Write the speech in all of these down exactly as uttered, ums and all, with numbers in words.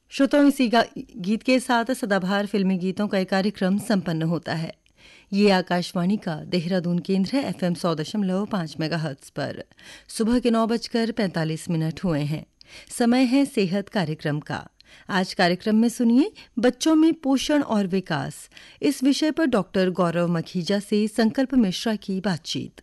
श्रोताओं, इसी गा- गीत के साथ सदाबहार फिल्मी गीतों का एक कार्यक्रम संपन्न होता है। ये आकाशवाणी का देहरादून केंद्र है। एफएम सौ दशमलव पाँच मेगाहर्ट्ज पर सुबह के नौ बजकर पैंतालीस मिनट हुए हैं। समय है सेहत कार्यक्रम का। आज कार्यक्रम में सुनिए बच्चों में पोषण और विकास, इस विषय पर डॉक्टर गौरव मखीजा से संकल्प मिश्रा की बातचीत।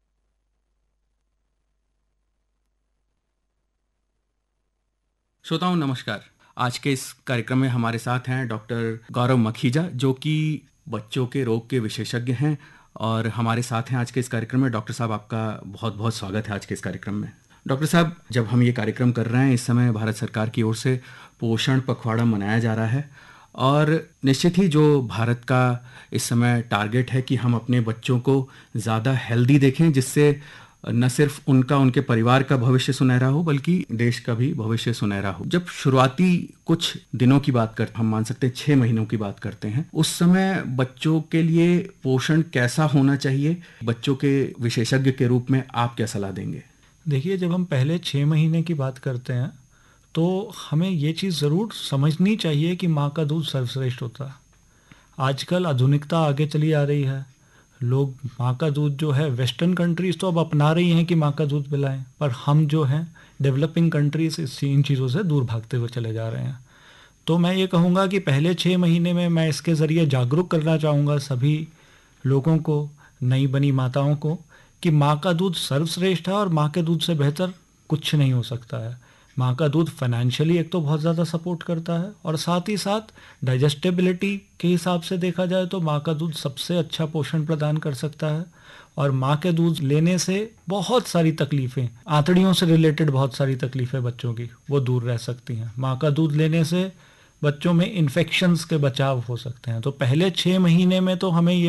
श्रोताओं नमस्कार। आज के इस कार्यक्रम में हमारे साथ हैं डॉक्टर गौरव मखीजा, जो कि बच्चों के रोग के विशेषज्ञ हैं और हमारे साथ हैं आज के इस कार्यक्रम में। डॉक्टर साहब, आपका बहुत बहुत स्वागत है आज के इस कार्यक्रम में। डॉक्टर साहब, जब हम ये कार्यक्रम कर रहे हैं, इस समय भारत सरकार की ओर से पोषण पखवाड़ा मनाया जा रहा है और निश्चित ही जो भारत का इस समय टारगेट है कि हम अपने बच्चों को ज़्यादा हेल्दी देखें, जिससे न सिर्फ उनका उनके परिवार का भविष्य सुनहरा हो बल्कि देश का भी भविष्य सुनहरा हो। जब शुरुआती कुछ दिनों की बात करते, हम मान सकते हैं छः महीनों की बात करते हैं, उस समय बच्चों के लिए पोषण कैसा होना चाहिए, बच्चों के विशेषज्ञ के रूप में आप क्या सलाह देंगे? देखिए, जब हम पहले छः महीने की बात करते हैं तो हमें ये चीज़ ज़रूर समझनी चाहिए कि माँ का दूध सर्वश्रेष्ठ होता है। आजकल आधुनिकता आगे चली आ रही है, लोग माँ का दूध जो है, वेस्टर्न कंट्रीज़ तो अब अपना रही हैं कि माँ का दूध पिलाएं, पर हम जो हैं डेवलपिंग कंट्रीज़ इस इन चीज़ों से दूर भागते हुए चले जा रहे हैं। तो मैं ये कहूँगा कि पहले छः महीने में मैं इसके ज़रिए जागरूक करना चाहूँगा सभी लोगों को, नई बनी माताओं को, कि माँ का दूध सर्वश्रेष्ठ है और माँ के दूध से बेहतर कुछ नहीं हो सकता है। माँ का दूध फाइनेंशियली एक तो बहुत ज़्यादा सपोर्ट करता है और साथ ही साथ डाइजेस्टिबिलिटी के हिसाब से देखा जाए तो माँ का दूध सबसे अच्छा पोषण प्रदान कर सकता है। और माँ के दूध लेने से बहुत सारी तकलीफ़ें, आंतड़ियों से रिलेटेड बहुत सारी तकलीफ़ें बच्चों की, वो दूर रह सकती हैं। माँ का दूध लेने से बच्चों में इन्फेक्शंस के बचाव हो सकते हैं। तो पहले छः महीने में तो हमें ये